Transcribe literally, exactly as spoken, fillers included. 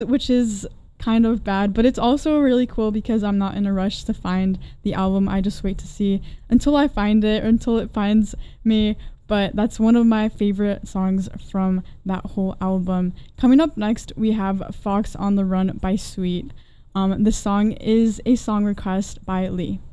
which is kind of bad, but it's also really cool because I'm not in a rush to find the album. I just wait to see until I find it or until it finds me. But that's one of my favorite songs from that whole album. Coming up next, we have Fox on the Run by Sweet. Um, this song is a song request by Lee.